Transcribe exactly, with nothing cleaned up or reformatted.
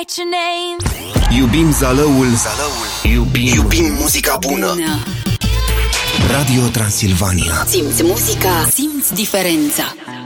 what's your name? Iubim Zalăul, Zalăul. Iubim, iubim muzica bună. Radio Transilvania. Simți muzica, simți diferența.